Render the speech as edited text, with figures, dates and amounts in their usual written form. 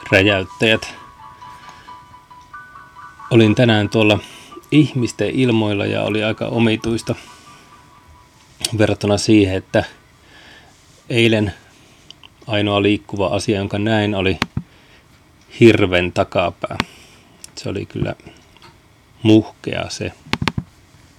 räjäyttäjät. Olin tänään tuolla ihmisten ilmoilla ja oli aika omituista verrattuna siihen, että eilen ainoa liikkuva asia, jonka näin, oli hirven takapää. Se oli kyllä muhkea se.